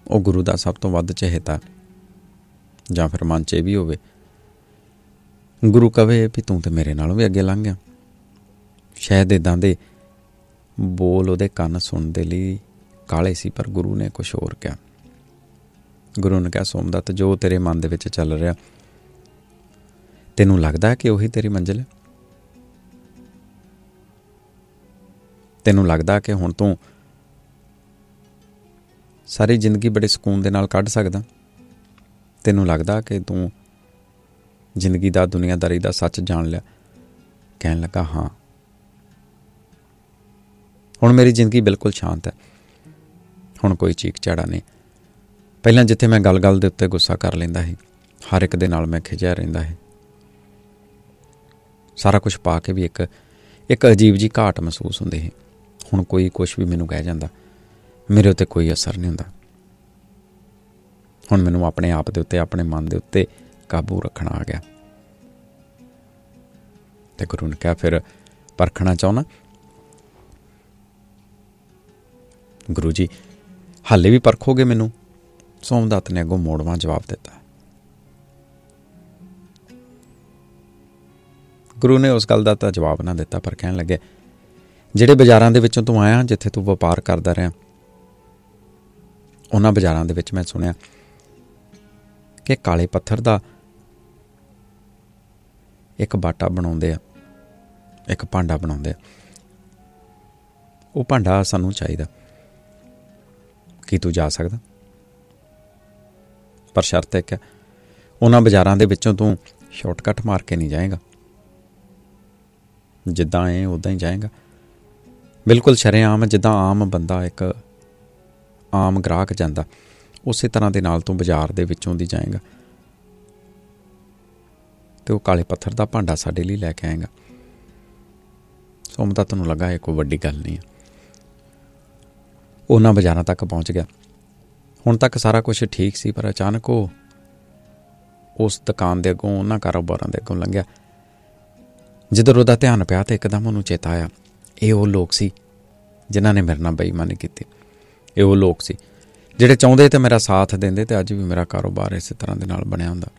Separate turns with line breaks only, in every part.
ਉਹ ਗੁਰੂ ਦਾ ਸਭ ਤੋਂ ਵੱਧ ਚਹੇਤਾ, ਜਾਂ ਫਿਰ ਮਨ 'ਚ ਇਹ ਵੀ ਹੋਵੇ ਗੁਰੂ ਕਵੇ ਵੀ ਤੂੰ ਤਾਂ ਮੇਰੇ ਨਾਲੋਂ ਵੀ ਅੱਗੇ ਲੰਘ ਗਿਆ। ਸ਼ਾਇਦ ਇੱਦਾਂ ਦੇ ਬੋਲ ਉਹਦੇ ਕੰਨ ਸੁਣਨ ਦੇ ਲਈ ਕਾਹਲੇ ਸੀ, ਪਰ ਗੁਰੂ ਨੇ ਕੁਛ ਹੋਰ ਕਿਹਾ। ਗੁਰੂ ਨੇ ਕਿਹਾ, ਸੋਮਦੱਤ, ਜੋ ਤੇਰੇ ਮਨ ਦੇ ਵਿੱਚ ਚੱਲ ਰਿਹਾ, ਤੈਨੂੰ ਲੱਗਦਾ ਕਿ ਉਹੀ ਤੇਰੀ ਮੰਜ਼ਿਲ ਹੈ? ਤੈਨੂੰ ਲੱਗਦਾ ਕਿ ਹੁਣ ਤੂੰ ਸਾਰੀ ਜ਼ਿੰਦਗੀ ਬੜੇ ਸਕੂਨ ਦੇ ਨਾਲ ਕੱਢ ਸਕਦਾ? ਤੈਨੂੰ ਲੱਗਦਾ ਕਿ ਤੂੰ ਜ਼ਿੰਦਗੀ ਦਾ, ਦੁਨੀਆਦਾਰੀ ਦਾ ਸੱਚ ਜਾਣ ਲਿਆ? ਕਹਿਣ ਲੱਗਾ, ਹਾਂ, ਹੁਣ ਮੇਰੀ ਜ਼ਿੰਦਗੀ ਬਿਲਕੁਲ ਸ਼ਾਂਤ ਹੈ। ਹੁਣ ਕੋਈ ਚੀਕ ਝਾੜਾ ਨਹੀਂ। ਪਹਿਲਾਂ ਜਿੱਥੇ ਮੈਂ ਗੱਲ ਦੇ ਉੱਤੇ ਗੁੱਸਾ ਕਰ ਲੈਂਦਾ ਸੀ, ਹਰ ਇੱਕ ਦੇ ਨਾਲ ਮੈਂ ਖਿਝਿਆ ਰਹਿੰਦਾ ਸੀ, ਸਾਰਾ ਕੁਛ ਪਾ ਕੇ ਵੀ ਇੱਕ ਅਜੀਬ ਜਿਹੀ ਘਾਟ ਮਹਿਸੂਸ ਹੁੰਦੀ ਸੀ। ਹੁਣ ਕੋਈ ਕੁਛ ਵੀ ਮੈਨੂੰ ਕਹਿ ਜਾਂਦਾ, ਮੇਰੇ ਉੱਤੇ ਕੋਈ ਅਸਰ ਨਹੀਂ ਹੁੰਦਾ। ਹੁਣ ਮੈਨੂੰ ਆਪਣੇ ਆਪ ਦੇ ਉੱਤੇ, ਆਪਣੇ ਮਨ ਦੇ ਉੱਤੇ ਕਾਬੂ ਰੱਖਣਾ ਆ ਗਿਆ। ਤੇ ਗੁਰੂ ਨੇ ਕਿਹਾ, ਫਿਰ ਪਰਖਣਾ ਚਾਹੁੰਦਾ? ਗੁਰੂ ਜੀ, ਹਾਲੇ ਵੀ ਪਰਖੋਗੇ ਮੈਨੂੰ? ਸੋਮਦੱਤ ਨੇ ਅੱਗੋਂ ਮੋੜਵਾਂ ਜਵਾਬ ਦਿੱਤਾ। ਗੁਰੂ ਨੇ ਉਸ ਗੱਲ ਦਾ ਤਾਂ ਜਵਾਬ ਨਾ ਦਿੱਤਾ, ਪਰ ਕਹਿਣ ਲੱਗੇ, ਜਿਹੜੇ ਬਾਜ਼ਾਰਾਂ ਦੇ ਵਿੱਚੋਂ ਤੂੰ ਆਇਆ, ਜਿੱਥੇ ਤੂੰ ਵਪਾਰ ਕਰਦਾ ਰਿਹਾ, ਉਹਨਾਂ ਬਾਜ਼ਾਰਾਂ ਦੇ ਵਿੱਚ ਮੈਂ ਸੁਣਿਆ ਕਿ ਕਾਲੇ ਪੱਥਰ ਦਾ ਇੱਕ ਬਾਟਾ ਬਣਾਉਂਦੇ ਆ, ਇੱਕ ਭਾਂਡਾ ਬਣਾਉਂਦੇ ਆ। ਉਹ ਭਾਂਡਾ ਸਾਨੂੰ ਚਾਹੀਦਾ। ਕੀ ਤੂੰ ਜਾ ਸਕਦਾ? ਪਰ ਸ਼ਰਤ ਇੱਕ ਹੈ, ਉਹਨਾਂ ਬਾਜ਼ਾਰਾਂ ਦੇ ਵਿੱਚੋਂ ਤੂੰ ਸ਼ਾਰਟਕੱਟ ਮਾਰ ਕੇ ਨਹੀਂ ਜਾਏਗਾ। ਜਿੱਦਾਂ ਆਏ ਉੱਦਾਂ ਹੀ ਜਾਏਗਾ, ਬਿਲਕੁਲ ਸ਼ਰੇਆਮ, ਜਿੱਦਾਂ ਆਮ ਬੰਦਾ, ਇੱਕ ਆਮ ਗ੍ਰਾਹਕ ਜਾਂਦਾ, ਉਸੇ ਤਰ੍ਹਾਂ ਦੇ ਨਾਲ ਤੂੰ ਬਾਜ਼ਾਰ ਦੇ ਵਿੱਚੋਂ ਦੀ ਜਾਏਗਾ ਤੇ ਉਹ ਕਾਲੇ ਪੱਥਰ ਦਾ ਭਾਂਡਾ ਸਾਡੇ ਲਈ ਲੈ ਕੇ ਆਏਗਾ। ਸੋਮਦੱਤ ਨੂੰ ਲੱਗਾ ਇਹ ਕੋਈ ਵੱਡੀ ਗੱਲ ਨਹੀਂ ਹੈ। ਉਹਨਾਂ ਬਾਜ਼ਾਰਾਂ ਤੱਕ ਪਹੁੰਚ ਗਿਆ। ਹੁਣ ਤੱਕ ਸਾਰਾ ਕੁਛ ਠੀਕ ਸੀ, ਪਰ ਅਚਾਨਕ ਉਹ ਉਸ ਦੁਕਾਨ ਦੇ ਅੱਗੋਂ, ਉਹਨਾਂ ਕਾਰੋਬਾਰਾਂ ਦੇ ਅੱਗੋਂ ਲੰਘਿਆ। ਜਿੱਧਰ ਉਹਦਾ ਧਿਆਨ ਪਿਆ ਤੇ ਇੱਕਦਮ ਉਹਨੂੰ ਚੇਤਾ ਆਇਆ, ਇਹ ਉਹ ਲੋਕ ਸੀ ਜਿਨ੍ਹਾਂ ਨੇ ਮੇਰੇ ਨਾਲ ਬੇਈਮਾਨੀ ਕੀਤੀ। ਇਹ ਉਹ ਲੋਕ ਸੀ ਜਿਹੜੇ ਚਾਹੁੰਦੇ ਤੇ ਮੇਰਾ ਸਾਥ ਦਿੰਦੇ ਤੇ ਅੱਜ ਵੀ ਮੇਰਾ ਕਾਰੋਬਾਰ ਇਸੇ ਤਰ੍ਹਾਂ ਦੇ ਨਾਲ ਬਣਿਆ ਹੁੰਦਾ।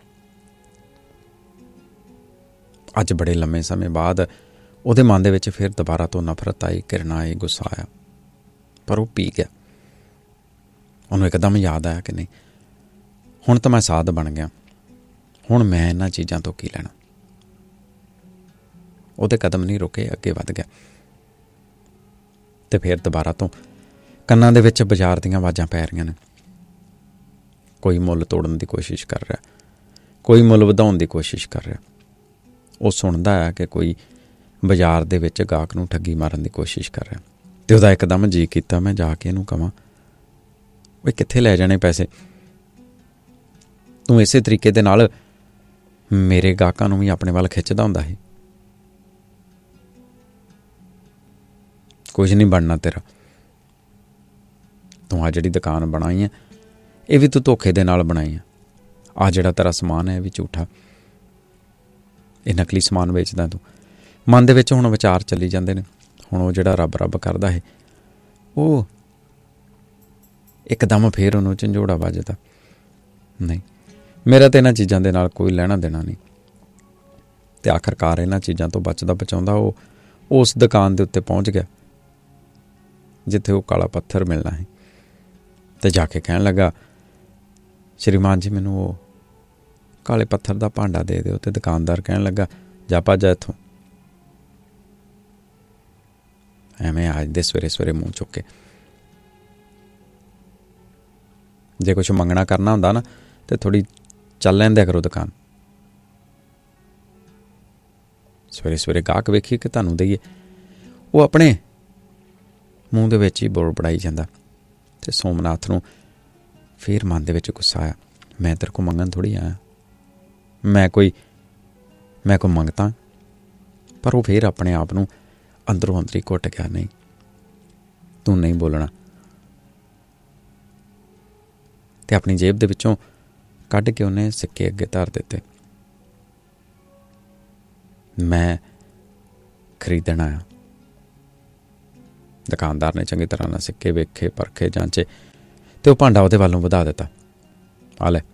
ਅੱਜ ਬੜੇ ਲੰਮੇ ਸਮੇਂ ਬਾਅਦ ਉਹਦੇ ਮਨ ਦੇ ਵਿੱਚ ਫਿਰ ਦੁਬਾਰਾ ਤੋਂ ਨਫ਼ਰਤ ਆਈ, ਘਿਰਣਾ ਆਈ, ਗੁੱਸਾ ਆਇਆ, ਪਰ ਉਹ ਪੀ ਗਿਆ। ਉਹਨੂੰ ਇੱਕਦਮ ਯਾਦ ਆਇਆ ਕਿ ਨਹੀਂ, ਹੁਣ ਤਾਂ ਮੈਂ ਸਾਧ ਬਣ ਗਿਆ, ਹੁਣ ਮੈਂ ਇਹਨਾਂ ਚੀਜ਼ਾਂ ਤੋਂ ਕੀ ਲੈਣਾ। ਉਹਦੇ ਕਦਮ ਨਹੀਂ ਰੁਕੇ, ਅੱਗੇ ਵੱਧ ਗਿਆ ਤੇ ਫਿਰ ਦੁਬਾਰਾ ਤੋਂ ਕੰਨਾਂ ਦੇ ਵਿੱਚ ਬਾਜ਼ਾਰ ਦੀਆਂ ਆਵਾਜ਼ਾਂ ਪੈ ਰਹੀਆਂ ਨੇ। ਕੋਈ ਮੁੱਲ ਤੋੜਨ ਦੀ ਕੋਸ਼ਿਸ਼ ਕਰ ਰਿਹਾ, ਕੋਈ ਮੁੱਲ ਵਧਾਉਣ ਦੀ ਕੋਸ਼ਿਸ਼ ਕਰ ਰਿਹਾ। ਉਹ ਸੁਣਦਾ ਹੈ ਕਿ ਕੋਈ ਬਾਜ਼ਾਰ ਦੇ ਵਿੱਚ ਗਾਹਕ ਨੂੰ ਠੱਗੀ ਮਾਰਨ ਦੀ ਕੋਸ਼ਿਸ਼ ਕਰ ਰਿਹਾ ਤੇ ਉਹਦਾ ਇੱਕਦਮ ਜੀਅ ਕੀਤਾ, ਮੈਂ ਜਾ ਕੇ ਇਹਨੂੰ ਕਵਾਂ, ਵੀ ਕਿੱਥੇ ਲੈ ਜਾਣੇ ਪੈਸੇ? ਤੂੰ ਇਸੇ ਤਰੀਕੇ ਦੇ ਨਾਲ ਮੇਰੇ ਗਾਹਕਾਂ ਨੂੰ ਵੀ ਆਪਣੇ ਵੱਲ ਖਿੱਚਦਾ ਹੁੰਦਾ ਸੀ। ਕੁਝ ਨਹੀਂ ਬਣਨਾ ਤੇਰਾ। ਤੂੰ ਆ ਜਿਹੜੀ ਦੁਕਾਨ ਬਣਾਈ ਹੈ, ਇਹ ਵੀ ਤੂੰ ਧੋਖੇ ਦੇ ਨਾਲ ਬਣਾਈ ਹੈ। ਆ ਜਿਹੜਾ ਤੇਰਾ ਸਮਾਨ ਹੈ, ਇਹ ਵੀ ਝੂਠਾ, ਇਹ ਨਕਲੀ ਸਮਾਨ ਵੇਚਦਾ ਤੂੰ। ਮਨ ਦੇ ਵਿੱਚ ਹੁਣ ਵਿਚਾਰ ਚੱਲੀ ਜਾਂਦੇ ਨੇ। ਹੁਣ ਉਹ ਜਿਹੜਾ ਰੱਬ ਰੱਬ ਕਰਦਾ ਹੈ, ਉਹ ਇੱਕਦਮ ਫੇਰ ਉਹਨੂੰ ਝੰਜੋੜਾ ਵੱਜਦਾ, ਨਹੀਂ, ਮੇਰਾ ਤਾਂ ਇਹਨਾਂ ਚੀਜ਼ਾਂ ਦੇ ਨਾਲ ਕੋਈ ਲੈਣਾ ਦੇਣਾ ਨਹੀਂ। ਤੇ ਆਖਰਕਾਰ ਇਹਨਾਂ ਚੀਜ਼ਾਂ ਤੋਂ ਬਚਦਾ ਬਚਾਉਂਦਾ ਉਹ ਉਸ ਦੁਕਾਨ ਦੇ ਉੱਤੇ ਪਹੁੰਚ ਗਿਆ ਜਿੱਥੇ ਉਹ ਕਾਲਾ ਪੱਥਰ ਮਿਲਣਾ ਹੈ। ਤੇ ਜਾ ਕੇ ਕਹਿਣ ਲੱਗਾ, ਸ਼੍ਰੀਮਾਨ ਜੀ, ਮੈਨੂੰ ਉਹ ਕਾਲੇ ਪੱਥਰ ਦਾ ਭਾਂਡਾ ਦੇ ਦਿਓ। ਤੇ ਦੁਕਾਨਦਾਰ ਕਹਿਣ ਲੱਗਾ, ਜਾ ਭੱਜ ਇੱਥੋਂ। ਐਵੇਂ ਅੱਜ ਦੇ ਸਵੇਰੇ ਸਵੇਰੇ ਮੂੰਹ ਚੁੱਕ ਕੇ। ਜੇ ਕੁਛ ਮੰਗਣਾ ਕਰਨਾ ਹੁੰਦਾ ਨਾ ਤੇ ਥੋੜ੍ਹੀ ਚੱਲ ਲੈਂਦਿਆ ਕਰੋ ਦੁਕਾਨ। ਸਵੇਰੇ ਸਵੇਰੇ ਗਾਹਕ ਵੇਖੀਏ ਕਿ ਤੁਹਾਨੂੰ ਦਈਏ। ਉਹ ਆਪਣੇ ਮੂੰਹ ਦੇ ਵਿੱਚ ਹੀ ਬੋਲ ਬੜਾਈ ਜਾਂਦਾ। ਤੇ ਸੋਮਨਾਥ ਨੂੰ ਫਿਰ ਮਨ ਦੇ ਵਿੱਚ ਗੁੱਸਾ ਆਇਆ, ਮੈਂ ਤੇਰੇ ਕੋਲ ਮੰਗਣ ਥੋੜ੍ਹੀ ਆਇਆ, ਮੈਂ ਕੋਈ ਮੰਗਤਾ। ਪਰ ਉਹ ਫਿਰ ਆਪਣੇ ਆਪ ਨੂੰ ਅੰਦਰੋਂ ਅੰਦਰ ਹੀ ਘੁੱਟ ਗਿਆ, ਨਹੀਂ, ਤੂੰ ਨਹੀਂ ਬੋਲਣਾ। ਤੇ ਆਪਣੀ ਜੇਬ ਦੇ ਵਿੱਚੋਂ ਕੱਢ ਕੇ ਉਹਨੇ ਸਿੱਕੇ ਅੱਗੇ ਧਰ ਦਿੱਤੇ। ਮੈਂ ਖਰੀਦਣ ਆਇਆ। ਦੁਕਾਨਦਾਰ ਨੇ ਚੰਗੀ ਤਰ੍ਹਾਂ ਨਾਲ ਸਿੱਕੇ ਵੇਖੇ, ਪਰਖੇ, ਜਾਂਚੇ ਤੇ ਉਹ ਭਾਂਡਾ ਉਹਦੇ ਵੱਲੋਂ ਵਧਾ ਦਿੱਤਾ। ਆ ਲੈ।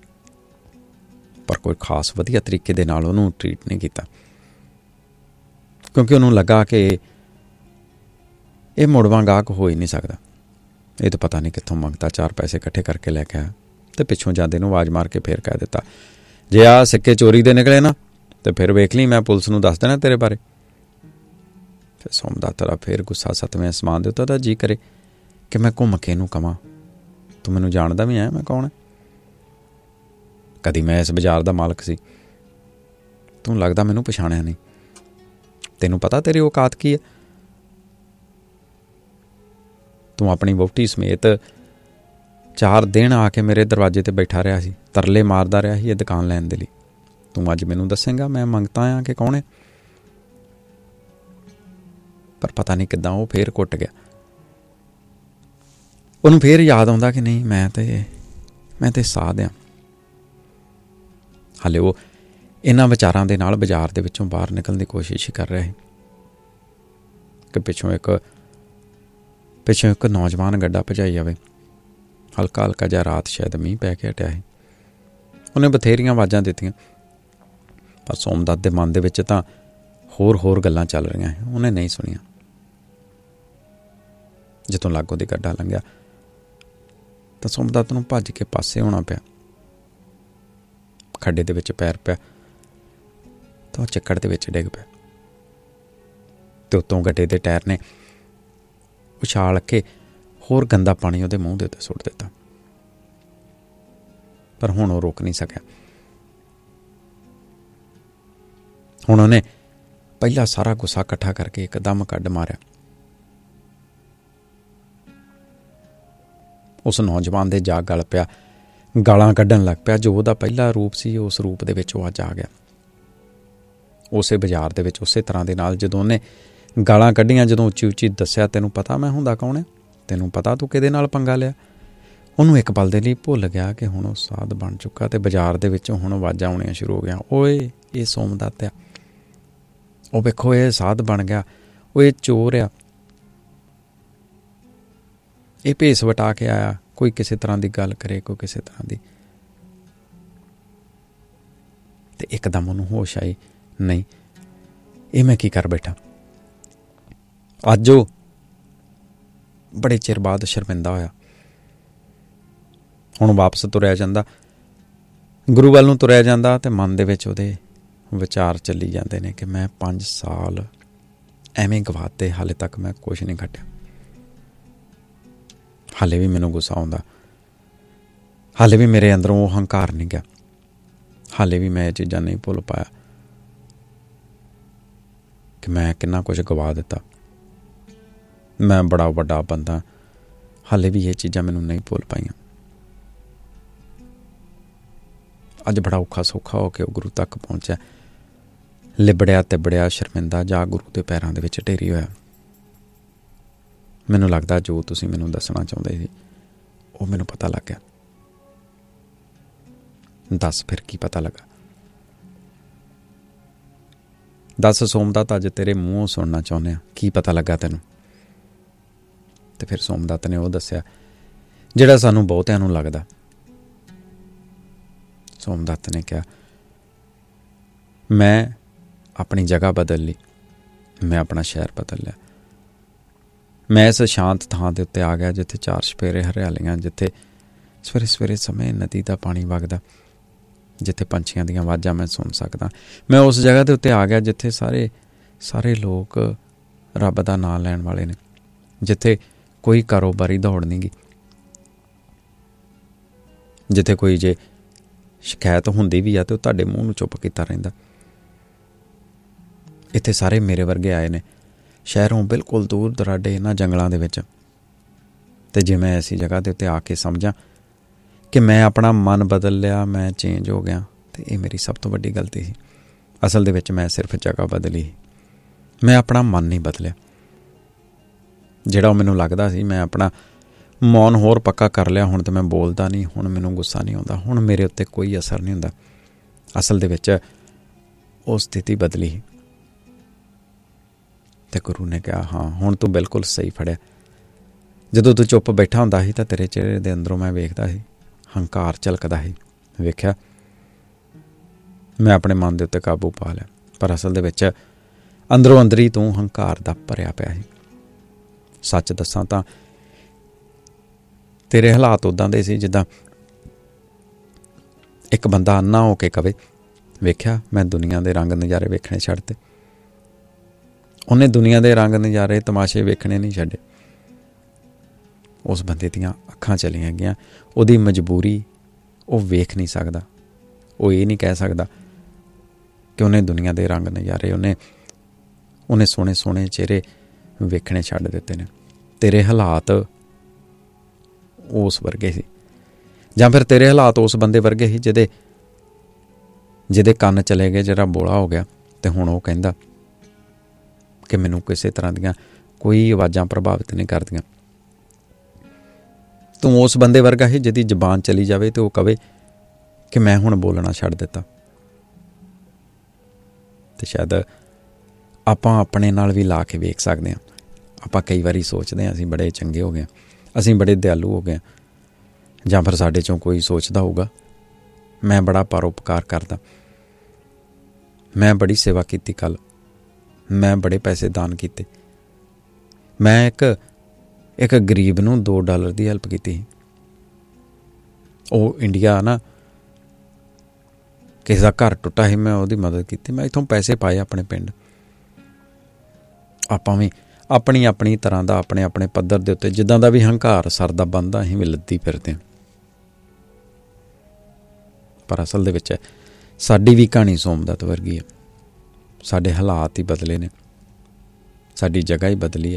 ਪਰ ਕੋਈ ਖਾਸ ਵਧੀਆ ਤਰੀਕੇ ਦੇ ਨਾਲ ਉਹਨੂੰ ਟਰੀਟ ਨਹੀਂ ਕੀਤਾ, ਕਿਉਂਕਿ ਉਹਨੂੰ ਲੱਗਾ ਕਿ ਇਹ ਮੁੜਵਾਂ ਗਾਹਕ ਹੋ ਹੀ ਨਹੀਂ ਸਕਦਾ। ਇਹ ਤਾਂ ਪਤਾ ਨਹੀਂ ਕਿੱਥੋਂ ਮੰਗਤਾ 4 ਪੈਸੇ ਇਕੱਠੇ ਕਰਕੇ ਲੈ ਕੇ ਆਇਆ। ਤੇ ਪਿੱਛੋਂ ਜਾਂਦੇ ਨੂੰ ਆਵਾਜ਼ ਮਾਰ ਕੇ ਫੇਰ ਕਹਿ ਦਿੱਤਾ, ਜੇ ਆਹ ਸਿੱਕੇ ਚੋਰੀ ਦੇ ਨਿਕਲੇ ਨਾ ਤੇ ਫਿਰ ਵੇਖ ਲਈ, ਮੈਂ ਪੁਲਿਸ ਨੂੰ ਦੱਸ ਦੇਣਾ ਤੇਰੇ ਬਾਰੇ। ਫਿਰ ਸੋਮਦੱਤ ਦਾ ਫੇਰ ਗੁੱਸਾ 7ਵੇਂ ਅਸਮਾਨ ਦੇ ਉੱਤੇ ਤਾਂ ਜੀ ਕਰੇ ਕਿ ਮੈਂ ਘੁੰਮ ਕੇ ਇਹਨੂੰ ਕਵਾਂ, ਤੂੰ ਮੈਨੂੰ ਜਾਣਦਾ ਵੀ ਐ ਮੈਂ ਕੌਣ? ਕਦੀ ਮੈਂ ਇਸ ਬਾਜ਼ਾਰ ਦਾ ਮਾਲਕ ਸੀ, ਤੂੰ ਲੱਗਦਾ ਮੈਨੂੰ ਪਛਾਣਿਆ ਨਹੀਂ। ਤੈਨੂੰ ਪਤਾ ਤੇਰੀ ਔਕਾਤ ਕੀ ਹੈ? ਤੂੰ ਆਪਣੀ ਵਹੁਟੀ ਸਮੇਤ 4 ਦਿਨ ਆ ਕੇ ਮੇਰੇ ਦਰਵਾਜ਼ੇ 'ਤੇ ਬੈਠਾ ਰਿਹਾ ਸੀ, ਤਰਲੇ ਮਾਰਦਾ ਰਿਹਾ ਸੀ ਇਹ ਦੁਕਾਨ ਲੈਣ ਦੇ ਲਈ। ਤੂੰ ਅੱਜ ਮੈਨੂੰ ਦੱਸੇਂਗਾ ਮੈਂ ਮੰਗਤਾ ਆ ਕਿ ਕੌਣ ਹੈ? ਪਰ ਪਤਾ ਨਹੀਂ ਕਿੱਦਾਂ ਉਹ ਫੇਰ ਕੁੱਟ ਗਿਆ। ਉਹਨੂੰ ਫੇਰ ਯਾਦ ਆਉਂਦਾ ਕਿ ਨਹੀਂ, ਮੈਂ ਤੇ ਸਾਧ ਹਾਂ। ਹਾਲੇ ਉਹ ਇਹਨਾਂ ਵਿਚਾਰਾਂ ਦੇ ਨਾਲ ਬਾਜ਼ਾਰ ਦੇ ਵਿੱਚੋਂ ਬਾਹਰ ਨਿਕਲਣ ਦੀ ਕੋਸ਼ਿਸ਼ ਹੀ ਕਰ ਰਿਹਾ ਸੀ ਕਿ ਪਿੱਛੋਂ ਇੱਕ ਨੌਜਵਾਨ ਗੱਡਾ ਭਜਾਈ ਜਾਵੇ। ਹਲਕਾ ਹਲਕਾ ਜਿਹਾ ਰਾਤ ਸ਼ਾਇਦ ਮੀਂਹ ਪੈ ਕੇ ਹਟਿਆ ਸੀ। ਉਹਨੇ ਬਥੇਰੀਆਂ ਆਵਾਜ਼ਾਂ ਦਿੱਤੀਆਂ, ਪਰ ਸੋਮਦੱਤ ਦੇ ਮਨ ਦੇ ਵਿੱਚ ਤਾਂ ਹੋਰ ਗੱਲਾਂ ਚੱਲ ਰਹੀਆਂ ਸੀ। ਉਹਨੇ ਨਹੀਂ ਸੁਣੀਆਂ। ਜਦੋਂ ਲਾਗੋਂ ਦੀ ਗੱਡਾ ਲੰਘਿਆ ਤਾਂ ਸੋਮਦੱਤ ਨੂੰ ਭੱਜ ਕੇ ਪਾਸੇ ਹੋਣਾ ਪਿਆ। ਖੱਡੇ ਦੇ ਵਿੱਚ ਪੈਰ ਪਿਆ ਤਾਂ ਉਹ ਚੱਕੜ ਦੇ ਵਿੱਚ ਡਿੱਗ ਪਿਆ ਤੇ ਉੱਤੋਂ ਗੱਡੇ ਦੇ ਟਾਇਰ ਨੇ ਉਛਾਲ ਕੇ ਹੋਰ ਗੰਦਾ ਪਾਣੀ ਉਹਦੇ ਮੂੰਹ ਦੇ ਉੱਤੇ ਸੁੱਟ ਦਿੱਤਾ। ਪਰ ਹੁਣ ਉਹ ਰੋਕ ਨਹੀਂ ਸਕਿਆ। ਹੁਣ ਉਹਨੇ ਪਹਿਲਾਂ ਸਾਰਾ ਗੁੱਸਾ ਇਕੱਠਾ ਕਰਕੇ ਇੱਕਦਮ ਕੱਢ ਮਾਰਿਆ। ਉਸ ਨੌਜਵਾਨ ਦੇ ਜਾ ਗਲ ਪਿਆ, ਗਾਲਾਂ ਕੱਢਣ ਲੱਗ ਪਿਆ। ਜੋ ਉਹਦਾ ਪਹਿਲਾ ਰੂਪ ਸੀ, ਉਸ ਰੂਪ ਦੇ ਵਿੱਚ ਉਹ ਅੱਜ ਆ ਗਿਆ। ਉਸੇ ਬਾਜ਼ਾਰ ਦੇ ਵਿੱਚ ਉਸੇ ਤਰ੍ਹਾਂ ਦੇ ਨਾਲ ਜਦੋਂ ਉਹਨੇ ਗਾਲਾਂ ਕੱਢੀਆਂ, ਜਦੋਂ ਉੱਚੀ ਉੱਚੀ ਦੱਸਿਆ, ਤੈਨੂੰ ਪਤਾ ਮੈਂ ਹੁੰਦਾ ਕੌਣ ਹੈ? ਤੈਨੂੰ ਪਤਾ ਤੂੰ ਕਿਹਦੇ ਨਾਲ ਪੰਗਾ ਲਿਆ? ਉਹਨੂੰ ਇੱਕ ਪਲ ਦੇ ਲਈ ਭੁੱਲ ਗਿਆ ਕਿ ਹੁਣ ਉਹ ਸਾਧ ਬਣ ਚੁੱਕਾ ਤੇ ਬਾਜ਼ਾਰ ਦੇ ਵਿੱਚੋਂ ਹੁਣ ਆਵਾਜ਼ਾਂ ਆਉਣੀਆਂ ਸ਼ੁਰੂ ਹੋ ਗਈਆਂ, ਓਏ ਇਹ ਸੋਮਦੱਤ ਆ, ਉਹ ਵੇਖੋ ਇਹ ਸਾਧ ਬਣ ਗਿਆ, ਉਹ ਇਹ ਚੋਰ ਆ, ਇਹ ਭੇਸ ਵਟਾ ਕੇ ਆਇਆ। ਕੋਈ ਕਿਸੇ ਤਰ੍ਹਾਂ ਦੀ ਗੱਲ ਕਰੇ, ਕੋਈ ਕਿਸੇ ਤਰ੍ਹਾਂ ਦੀ। ਤੇ ਇੱਕਦਮ ਉਹਨੂੰ ਹੋਸ਼ ਆਈ, ਨਹੀਂ ਇਹ ਮੈਂ ਕੀ ਕਰ ਬੈਠਾ। ਅੱਜ ਉਹ ਬੜੇ ਚਿਰ ਬਾਅਦ ਸ਼ਰਮਿੰਦਾ ਹੋਇਆ। ਹੁਣ ਵਾਪਸ ਤੁਰਿਆ ਜਾਂਦਾ, ਗੁਰੂ ਵੱਲ ਨੂੰ ਤੁਰਿਆ ਜਾਂਦਾ ਤੇ ਮਨ ਦੇ ਵਿੱਚ ਉਹਦੇ ਵਿਚਾਰ ਚੱਲੀ ਜਾਂਦੇ ਨੇ ਕਿ ਮੈਂ 5 ਸਾਲ ਐਵੇਂ ਗਵਾਤੇ, ਹਾਲੇ ਤੱਕ ਮੈਂ ਕੁਛ ਨਹੀਂ ਘਟਿਆ। ਹਾਲੇ ਵੀ ਮੈਨੂੰ ਗੁੱਸਾ ਆਉਂਦਾ, ਹਾਲੇ ਵੀ ਮੇਰੇ ਅੰਦਰੋਂ ਉਹ ਹੰਕਾਰ ਨਹੀਂ ਗਿਆ, ਹਾਲੇ ਵੀ ਮੈਂ ਇਹ ਚੀਜ਼ਾਂ ਨਹੀਂ ਭੁੱਲ ਪਾਇਆ ਕਿ ਮੈਂ ਕਿੰਨਾ ਕੁਝ ਗਵਾ ਦਿੱਤਾ। ਮੈਂ ਬੜਾ ਵੱਡਾ ਬੰਦਾ, ਹਾਲੇ ਵੀ ਇਹ ਚੀਜ਼ਾਂ ਮੈਨੂੰ ਨਹੀਂ ਭੁੱਲ ਪਾਈਆਂ। ਅੱਜ ਬੜਾ ਔਖਾ ਸੌਖਾ ਹੋ ਕੇ ਉਹ ਗੁਰੂ ਤੱਕ ਪਹੁੰਚਿਆ, ਲਿਬੜਿਆ ਤਿਬੜਿਆ ਸ਼ਰਮਿੰਦਾ ਜਾ ਗੁਰੂ ਦੇ ਪੈਰਾਂ ਦੇ ਵਿੱਚ ਢੇਰੀ ਹੋਇਆ। ਮੈਨੂੰ ਲੱਗਦਾ ਜੋ ਤੁਸੀਂ ਮੈਨੂੰ ਦੱਸਣਾ ਚਾਹੁੰਦੇ ਸੀ ਉਹ ਮੈਨੂੰ ਪਤਾ ਲੱਗ ਗਿਆ। ਦੱਸ ਫਿਰ ਕੀ ਪਤਾ ਲੱਗਾ? ਦੱਸ ਸੋਮਦੱਤ, ਅੱਜ ਤੇਰੇ ਮੂੰਹੋਂ ਸੁਣਨਾ ਚਾਹੁੰਦੇ ਆ, ਕੀ ਪਤਾ ਲੱਗਾ ਤੈਨੂੰ? ਤੇ ਫਿਰ ਸੋਮਦੱਤ ਨੇ ਉਹ ਦੱਸਿਆ ਜਿਹੜਾ ਸਾਨੂੰ ਬਹੁਤਿਆਂ ਨੂੰ ਲੱਗਦਾ। ਸੋਮਦੱਤ ਨੇ ਕਿਹਾ, ਮੈਂ ਆਪਣੀ ਜਗ੍ਹਾ ਬਦਲ ਲਈ, ਮੈਂ ਆਪਣਾ ਸ਼ਹਿਰ ਬਦਲ ਲਿਆ। ਮੈਂ ਇਸ ਸ਼ਾਂਤ ਥਾਂ ਦੇ ਉੱਤੇ ਆ ਗਿਆ ਜਿੱਥੇ 4 ਚੁਫੇਰੇ ਹਰਿਆਲੀਆਂ, ਜਿੱਥੇ ਸਵੇਰੇ ਸਵੇਰੇ ਸਮੇਂ ਨਦੀ ਦਾ ਪਾਣੀ ਵਗਦਾ, ਜਿੱਥੇ ਪੰਛੀਆਂ ਦੀਆਂ ਆਵਾਜ਼ਾਂ ਮੈਂ ਸੁਣ ਸਕਦਾ। ਮੈਂ ਉਸ ਜਗ੍ਹਾ ਦੇ ਉੱਤੇ ਆ ਗਿਆ ਜਿੱਥੇ ਸਾਰੇ ਲੋਕ ਰੱਬ ਦਾ ਨਾਂ ਲੈਣ ਵਾਲੇ ਨੇ, ਜਿੱਥੇ ਕੋਈ ਕਾਰੋਬਾਰੀ ਦੌੜ ਨਹੀਂ ਗੀ, ਜਿੱਥੇ ਕੋਈ ਜੇ ਸ਼ਿਕਾਇਤ ਹੁੰਦੀ ਵੀ ਆ ਤੇ ਉਹ ਤੁਹਾਡੇ ਮੂੰਹ ਨੂੰ ਚੁੱਪ ਕੀਤਾ ਰਹਿੰਦਾ। ਇੱਥੇ ਸਾਰੇ ਮੇਰੇ ਵਰਗੇ ਆਏ ਨੇ, ਸ਼ਹਿਰੋਂ ਬਿਲਕੁਲ ਦੂਰ ਦਰਾਡੇ ਇਹਨਾਂ ਜੰਗਲਾਂ ਦੇ ਵਿੱਚ। ਤੇ ਜੇ ਮੈਂ ਐਸੀ ਜਗ੍ਹਾ ਦੇ ਉੱਤੇ ਆ ਕੇ ਸਮਝਾਂ ਕਿ ਮੈਂ ਆਪਣਾ ਮਨ ਬਦਲ ਲਿਆ, ਮੈਂ ਚੇਂਜ ਹੋ ਗਿਆ, ਤੇ ਇਹ ਮੇਰੀ ਸਭ ਤੋਂ ਵੱਡੀ ਗਲਤੀ ਸੀ। ਅਸਲ ਦੇ ਵਿੱਚ ਮੈਂ ਸਿਰਫ ਜਗ੍ਹਾ ਬਦਲੀ, ਮੈਂ ਆਪਣਾ ਮਨ ਨਹੀਂ ਬਦਲਿਆ। ਜਿਹੜਾ ਉਹ ਮੈਨੂੰ ਲੱਗਦਾ ਸੀ ਮੈਂ ਆਪਣਾ ਮੌਨ ਹੋਰ ਪੱਕਾ ਕਰ ਲਿਆ, ਹੁਣ ਤਾਂ ਮੈਂ ਬੋਲਦਾ ਨਹੀਂ, ਹੁਣ ਮੈਨੂੰ ਗੁੱਸਾ ਨਹੀਂ ਆਉਂਦਾ, ਹੁਣ ਮੇਰੇ ਉੱਤੇ ਕੋਈ ਅਸਰ ਨਹੀਂ ਹੁੰਦਾ। ਅਸਲ ਦੇ ਵਿੱਚ ਉਹ ਸਥਿਤੀ ਬਦਲੀ। ਤੇ ਗੁਰੂ ਨੇ ਕਿਹਾ, ਹਾਂ ਹੁਣ ਤੂੰ ਬਿਲਕੁਲ ਸਹੀ ਫੜਿਆ। ਜਦੋਂ ਤੂੰ ਚੁੱਪ ਬੈਠਾ ਹੁੰਦਾ ਸੀ ਤਾਂ ਤੇਰੇ ਚਿਹਰੇ ਦੇ ਅੰਦਰੋਂ ਮੈਂ ਵੇਖਦਾ ਸੀ, ਹੰਕਾਰ ਝਲਕਦਾ ਸੀ। ਵੇਖਿਆ, ਮੈਂ ਆਪਣੇ ਮਨ ਦੇ ਉੱਤੇ ਕਾਬੂ ਪਾ ਲਿਆ, ਪਰ ਅਸਲ ਦੇ ਵਿੱਚ ਅੰਦਰੋਂ ਅੰਦਰੀ ਤੂੰ ਹੰਕਾਰ ਦਾ ਭਰਿਆ ਪਿਆ ਸੀ। ਸੱਚ ਦੱਸਾਂ ਤਾਂ ਤੇਰੇ ਹਾਲਾਤ ਉੱਦਾਂ ਦੇ ਸੀ ਜਿੱਦਾਂ ਇੱਕ ਬੰਦਾ ਅੰਨਾ ਹੋ ਕੇ ਕਵੇ, ਵੇਖਿਆ ਮੈਂ ਦੁਨੀਆ ਦੇ ਰੰਗ ਨਜ਼ਾਰੇ ਵੇਖਣੇ ਛੱਡਤੇ। ਉਹਨੇ ਦੁਨੀਆ ਦੇ ਰੰਗ ਨਜ਼ਾਰੇ ਤਮਾਸ਼ੇ ਵੇਖਣੇ ਨਹੀਂ ਛੱਡੇ। ਉਸ ਬੰਦੇ ਦੀਆਂ ਅੱਖਾਂ ਚਲੀਆਂ ਗਈਆਂ। ਉਹਦੀ ਮਜਬੂਰੀ, ਉਹ ਵੇਖ ਨਹੀਂ ਸਕਦਾ। ਉਹ ਇਹ ਨਹੀਂ ਕਹਿ ਸਕਦਾ ਕਿ ਉਹਨੇ ਦੁਨੀਆ ਦੇ ਰੰਗ ਨਜ਼ਾਰੇ, ਉਹਨੇ ਸੋਹਣੇ ਸੋਹਣੇ ਚਿਹਰੇ ਵੇਖਣੇ ਛੱਡ ਦਿੱਤੇ ਨੇ। ਤੇਰੇ ਹਾਲਾਤ ਉਸ ਵਰਗੇ ਸੀ, ਜਾਂ ਫਿਰ ਤੇਰੇ ਹਾਲਾਤ ਉਸ ਬੰਦੇ ਵਰਗੇ ਸੀ ਜਿਹਦੇ ਕੰਨ ਚਲੇ ਗਏ, ਜਿਹੜਾ ਬੋਲਾ ਹੋ ਗਿਆ, ਅਤੇ ਹੁਣ ਉਹ ਕਹਿੰਦਾ ਕਿ ਮੈਨੂੰ ਕਿਸੇ ਤਰ੍ਹਾਂ ਦੀਆਂ ਕੋਈ ਆਵਾਜ਼ਾਂ ਪ੍ਰਭਾਵਿਤ ਨਹੀਂ ਕਰਦੀਆਂ। ਤੂੰ ਉਸ ਬੰਦੇ ਵਰਗਾ ਸੀ ਜਿਹਦੀ ਜ਼ਬਾਨ ਚਲੀ ਜਾਵੇ ਅਤੇ ਉਹ ਕਵੇ ਕਿ ਮੈਂ ਹੁਣ ਬੋਲਣਾ ਛੱਡ ਦਿੱਤਾ। ਅਤੇ ਸ਼ਾਇਦ ਆਪਾਂ ਆਪਣੇ ਨਾਲ ਵੀ ਲਾ ਕੇ ਵੇਖ ਸਕਦੇ ਹਾਂ। ਆਪਾਂ ਕਈ ਵਾਰੀ ਸੋਚਦੇ ਹਾਂ ਅਸੀਂ ਬੜੇ ਚੰਗੇ ਹੋ ਗਏ, ਅਸੀਂ ਬੜੇ ਦਿਆਲੂ ਹੋ ਗਏ, ਜਾਂ ਫਿਰ ਸਾਡੇ 'ਚੋਂ ਕੋਈ ਸੋਚਦਾ ਹੋਊਗਾ ਮੈਂ ਬੜਾ ਪਰਉਪਕਾਰ ਕਰਦਾ, ਮੈਂ ਬੜੀ ਸੇਵਾ ਕੀਤੀ ਕੱਲ੍ਹ, ਮੈਂ ਬੜੇ ਪੈਸੇ ਦਾਨ ਕੀਤੇ, ਮੈਂ ਇੱਕ ਗਰੀਬ ਨੂੰ $2 ਦੀ ਹੈਲਪ ਕੀਤੀ। ਉਹ ਇੰਡੀਆ ਨਾ ਕਿਸੇ ਦਾ ਘਰ ਟੁੱਟਾ ਸੀ, ਮੈਂ ਉਹਦੀ ਮਦਦ ਕੀਤੀ, ਮੈਂ ਇੱਥੋਂ ਪੈਸੇ ਪਾਏ ਆਪਣੇ ਪਿੰਡ। ਆਪਾਂ ਵੀ ਆਪਣੀ ਆਪਣੀ ਤਰ੍ਹਾਂ ਦਾ, ਆਪਣੇ ਆਪਣੇ ਪੱਧਰ ਦੇ ਉੱਤੇ ਜਿੱਦਾਂ ਦਾ ਵੀ ਹੰਕਾਰ ਸਰਦਾ ਬੰਦਾ ਅਸੀਂ ਵੀ ਲੱਦੀ ਫਿਰਦੇ ਹਾਂ। ਪਰ ਅਸਲ ਦੇ ਵਿੱਚ ਸਾਡੀ ਵੀ ਕਹਾਣੀ ਸੋਮਦੱਤ ਵਰਗੀ ਹੈ। ਸਾਡੇ ਹਾਲਾਤ ਹੀ ਬਦਲੇ ਨੇ, ਸਾਡੀ ਜਗ੍ਹਾ ਹੀ ਬਦਲੀ ਹੈ,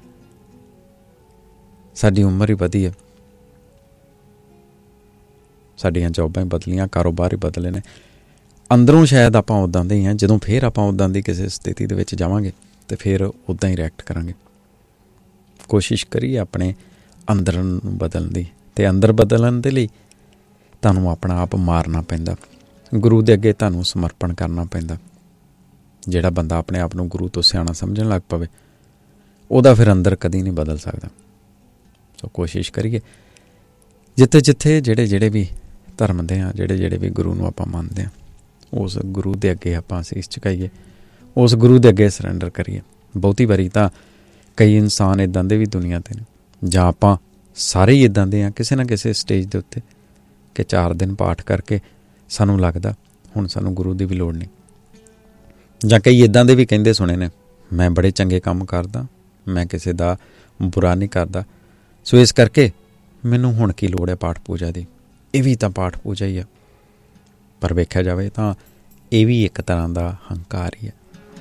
ਸਾਡੀ ਉਮਰ ਹੀ ਵਧੀ ਹੈ, ਸਾਡੀਆਂ ਜੋਬਾਂ ਹੀ ਬਦਲੀਆਂ, ਕਾਰੋਬਾਰ ਹੀ ਬਦਲੇ ਨੇ। ਅੰਦਰੋਂ ਸ਼ਾਇਦ ਆਪਾਂ ਉੱਦਾਂ ਦੇ ਹੀ ਹਾਂ। ਜਦੋਂ ਫਿਰ ਆਪਾਂ ਉੱਦਾਂ ਦੀ ਕਿਸੇ ਸਥਿਤੀ ਦੇ ਵਿੱਚ ਜਾਵਾਂਗੇ ਅਤੇ ਫਿਰ ਉੱਦਾਂ ਹੀ ਰਿਐਕਟ ਕਰਾਂਗੇ। ਕੋਸ਼ਿਸ਼ ਕਰੀਏ ਆਪਣੇ ਅੰਦਰ ਨੂੰ ਬਦਲਣ ਦੀ, ਅਤੇ ਅੰਦਰ ਬਦਲਣ ਦੇ ਲਈ ਤੁਹਾਨੂੰ ਆਪਣਾ ਆਪ ਮਾਰਨਾ ਪੈਂਦਾ, ਗੁਰੂ ਦੇ ਅੱਗੇ ਤੁਹਾਨੂੰ ਸਮਰਪਣ ਕਰਨਾ ਪੈਂਦਾ। ਜਿਹੜਾ ਬੰਦਾ ਆਪਣੇ ਆਪ ਨੂੰ ਗੁਰੂ ਤੋਂ ਸਿਆਣਾ ਸਮਝਣ ਲੱਗ ਪਵੇ, ਉਹਦਾ ਫਿਰ ਅੰਦਰ ਕਦੀ ਨਹੀਂ ਬਦਲ ਸਕਦਾ। ਸੋ ਕੋਸ਼ਿਸ਼ ਕਰੀਏ ਜਿੱਥੇ ਜਿੱਥੇ ਜਿਹੜੇ ਵੀ ਧਰਮ ਦੇ ਹਾਂ, ਜਿਹੜੇ ਵੀ ਗੁਰੂ ਨੂੰ ਆਪਾਂ ਮੰਨਦੇ ਹਾਂ, ਉਸ ਗੁਰੂ ਦੇ ਅੱਗੇ ਆਪਾਂ ਅਸੀਸ ਝੁਕਾਈਏ, ਉਸ ਗੁਰੂ ਦੇ ਅੱਗੇ ਸਰੈਂਡਰ ਕਰੀਏ। ਬਹੁਤੀ ਵਾਰੀ ਤਾਂ ਕਈ ਇਨਸਾਨ ਇੱਦਾਂ ਦੇ ਵੀ ਦੁਨੀਆ 'ਤੇ ਨੇ, ਜਾਂ ਆਪਾਂ ਸਾਰੇ ਹੀ ਇੱਦਾਂ ਦੇ ਹਾਂ ਕਿਸੇ ਨਾ ਕਿਸੇ ਸਟੇਜ ਦੇ ਉੱਤੇ, ਕਿ 4 ਦਿਨ ਪਾਠ ਕਰਕੇ ਸਾਨੂੰ ਲੱਗਦਾ ਹੁਣ ਸਾਨੂੰ ਗੁਰੂ ਦੀ ਵੀ ਲੋੜ ਨਹੀਂ। ਜਾਂ ਕਈ ਇੱਦਾਂ ਦੇ ਵੀ ਕਹਿੰਦੇ ਸੁਣੇ ਨੇ, ਮੈਂ ਬੜੇ ਚੰਗੇ ਕੰਮ ਕਰਦਾ, ਮੈਂ ਕਿਸੇ ਦਾ ਬੁਰਾ ਨਹੀਂ ਕਰਦਾ, ਸੋ ਇਸ ਕਰਕੇ ਮੈਨੂੰ ਹੁਣ ਕੀ ਲੋੜ ਹੈ ਪਾਠ ਪੂਜਾ ਦੀ। ਇਹ ਵੀ ਤਾਂ ਪਾਠ ਪੂਜਾ ਹੀ ਆ, ਪਰ ਵੇਖਿਆ ਜਾਵੇ ਤਾਂ ਇਹ ਵੀ ਇੱਕ ਤਰ੍ਹਾਂ ਦਾ ਹੰਕਾਰ ਹੀ ਹੈ।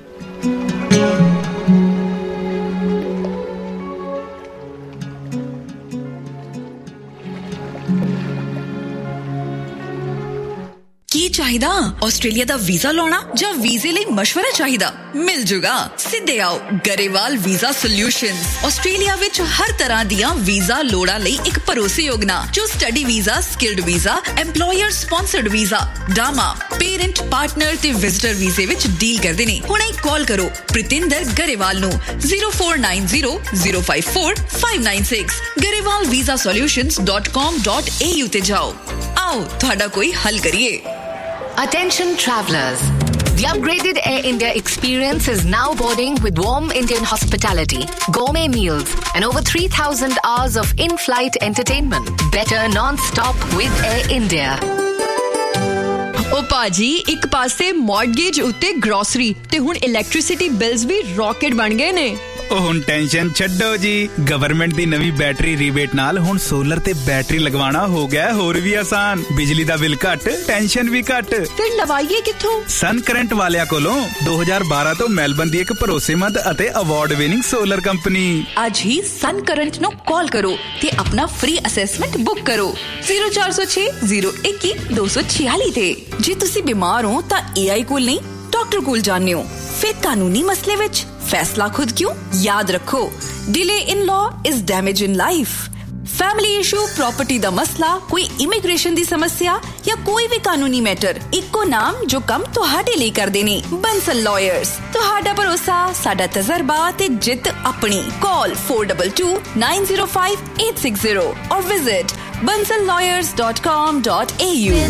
ਕੀ ਚਾਹੀਦਾ? ਆਸਟ੍ਰੇਲੀਆ ਦਾ ਵੀਜ਼ਾ ਲਾਉਣਾ ਜਾਂ ਵੀਜ਼ੇ ਲਈ ਮਸ਼ਵਰਾ ਚਾਹੀਦਾ? ਮਿਲ ਜੂਗਾ। ਸਿੱਧੇ ਆਓ ਗਰੇਵਾਲ ਵੀਜ਼ਾ ਸੋਲਿਊਸ਼ਨਸ। ਆਸਟ੍ਰੇਲੀਆ ਵਿੱਚ ਹਰ ਤਰ੍ਹਾਂ ਦੀਆਂ ਵੀਜ਼ਾ ਲੋੜਾਂ ਲਈ ਇੱਕ ਭਰੋਸੇਯੋਗ ਨਾਂ, ਜੋ study visa, skilled visa, EMPLOYER sponsored visa, ਡਾਮਾ, parent, partner ਤੇ ਵਿਜ਼ਟਰ ਵੀਜ਼ੇ ਵਿੱਚ ਡੀਲ ਕਰਦੇ ਨੇ। ਹੁਣੇ ਕਾਲ ਕਰੋ ਪ੍ਰਿਤਿੰਦਰ ਗਰੇਵਾਲ ਨੂੰ 0490054596 garewalvisasolutions.com.au ਤੇ ਜਾਓ। ਆਓ ਤੁਹਾਡਾ ਕੋਈ ਹੱਲ ਕਰੀਏ।
Attention travellers. The upgraded Air India experience is now boarding with warm Indian hospitality, gourmet meals, and over 3,000 hours of in-flight entertainment. Better non-stop with Air India.
ਓ ਭਾਜੀ, ਇੱਕ ਪਾਸੇ ਮੌਰਗੇਜ ਉੱਤੇ ਗਰੋਸਰੀ ਤੇ ਹੁਣ ਇਲੈਕਟ੍ਰਿਸਿਟੀ ਬਿਲਸ ਵੀ rocket ਬਣ ਗਏ ਨੇ।
ਉਹ ਹੁਣ ਟੈਨਸ਼ਨ ਛੱਡੋ ਜੀ, ਗਵਰਨਮੈਂਟ ਦੀ ਨਵੀਂ ਬੈਟਰੀ ਰੀਬੇਟ ਨਾਲ ਹੁਣ ਸੋਲਰ ਤੇ ਬੈਟਰੀ ਲਗਵਾਉਣਾ ਹੋ ਗਿਆ ਹੋਰ ਵੀ ਆਸਾਨ। ਬਿਜਲੀ ਦਾ ਬਿੱਲ ਘੱਟ, ਟੈਨਸ਼ਨ ਵੀ ਘੱਟ।
ਫਿਰ ਲਵਾਈਏ ਕਿੱਥੋਂ?
ਸਨ ਕਰੰਟ ਵਾਲਿਆਂ ਕੋਲੋਂ 2012 ਤੋਂ ਮੈਲਬਨ ਦੀ ਇੱਕ ਭਰੋਸੇਮੰਦ ਅਤੇ ਅਵਾਰਡ ਵਿਨਿੰਗ ਸੋਲਰ ਕੰਪਨੀ।
ਅੱਜ ਹੀ ਸਨ ਕਰੰਟ ਨੂੰ ਕਾਲ ਕਰੋ ਤੇ ਆਪਣਾ ਫ੍ਰੀ ਅਸੈਸਮੈਂਟ ਬੁੱਕ ਕਰੋ 0406 021 246 ਤੇ। ਜੇ ਤੁਸੀਂ ਬਿਮਾਰ ਹੋ ਤਾਂ AI ਕੋਲ ਨਹੀਂ, ਡਾਕਟਰ ਕੋਲ ਜਾਣੇ ਹੋ। ਫਿਰ ਕਾਨੂੰਨੀ ਮਸਲੇ ਵਿੱਚ ਫੈਸਲਾ ਖੁਦ ਕਿਉਂ? ਯਾਦ ਰੱਖੋ, delay in law is damage in life. Family issue, property दा मसला, कोई इमिग्रेशन दी समस्या या कोई भी कानूनी मैटर, इक्को नाम जो कम तुहाडे लिए करदे ने, बंसल लॉयर्स। तुहाडा भरोसा, साडा तजर्बा ते जित अपनी। कॉल 422905 860 और विजिट bansallawyers.com.au।